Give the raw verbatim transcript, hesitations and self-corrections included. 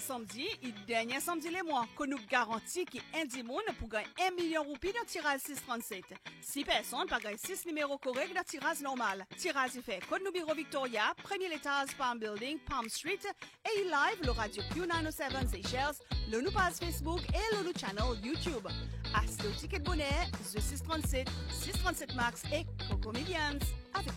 samedi et dernier samedi les mois que nous garantit qu'il y a un monde pour gagner un million de roupies dans tirage six trente-sept. Si personne pas gagner six numéros corrects dans tirage normal. Tirage est fait code nous bureau Victoria, premier étage Palm Building, Palm Street et live le radio Q neuf cent sept Seychelles, le nous page Facebook et le nous channel YouTube. Achetez au ticket bonnet, The six trente-sept, six trente-sept Max et Coco Millions. Avec